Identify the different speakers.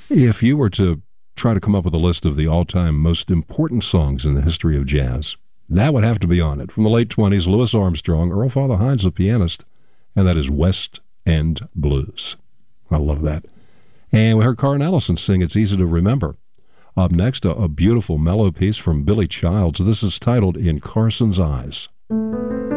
Speaker 1: If you were to try to come up with a list of the all-time most important songs in the history of jazz, that would have to be on it. From the late 20s, Louis Armstrong, Earl Father Hines, the pianist, and that is West End Blues. I love that. And we heard Carl Ellison sing It's Easy to Remember. Up next, a beautiful mellow piece from Billy Childs. This is titled In Carson's Eyes.